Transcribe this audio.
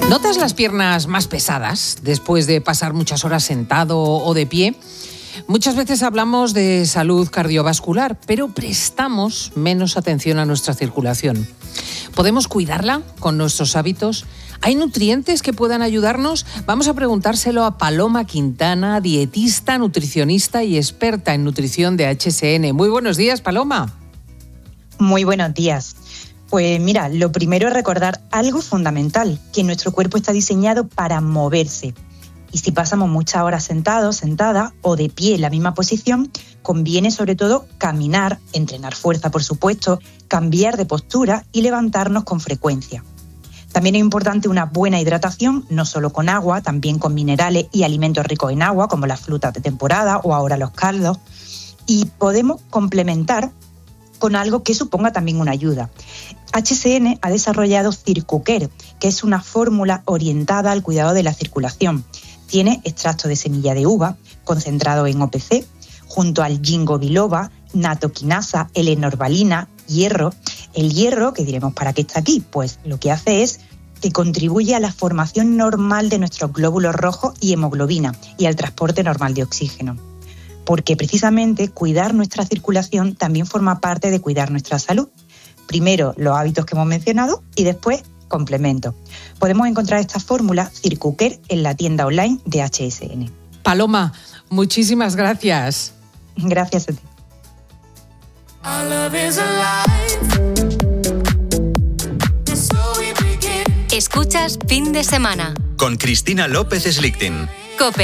¿Notas las piernas más pesadas después de pasar muchas horas sentado o de pie? Muchas veces hablamos de salud cardiovascular, pero prestamos menos atención a nuestra circulación. ¿Podemos cuidarla con nuestros hábitos? ¿Hay nutrientes que puedan ayudarnos? Vamos a preguntárselo a Paloma Quintana, dietista, nutricionista y experta en nutrición de HSN. Muy buenos días, Paloma. Muy buenos días. Pues mira, lo primero es recordar algo fundamental, que nuestro cuerpo está diseñado para moverse. Y si pasamos muchas horas sentados, sentada o de pie en la misma posición, conviene sobre todo caminar, entrenar fuerza por supuesto, cambiar de postura y levantarnos con frecuencia. También es importante una buena hidratación, no solo con agua, también con minerales y alimentos ricos en agua, como las frutas de temporada o ahora los caldos. Y podemos complementar con algo que suponga también una ayuda. HSN ha desarrollado CircuCare, que es una fórmula orientada al cuidado de la circulación. Tiene extracto de semilla de uva, concentrado en OPC, junto al ginkgo biloba, natoquinasa, L-norvalina, hierro. El hierro, que diremos ¿para qué está aquí? Pues lo que hace es que contribuye a la formación normal de nuestros glóbulos rojos y hemoglobina y al transporte normal de oxígeno. Porque precisamente cuidar nuestra circulación también forma parte de cuidar nuestra salud. Primero los hábitos que hemos mencionado y después complementos. Podemos encontrar esta fórmula CircuCare en la tienda online de HSN. Paloma, muchísimas gracias. Gracias a ti. Escuchas Fin de Semana con Cristina López Slichting.